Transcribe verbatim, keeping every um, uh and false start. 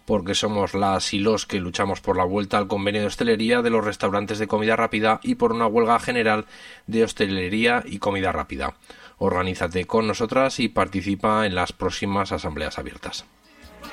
porque somos las y los que luchamos por la vuelta al convenio de hostelería de los restaurantes de comida rápida y por una huelga general de hostelería y comida rápida. Organízate con nosotras y participa en las próximas asambleas abiertas.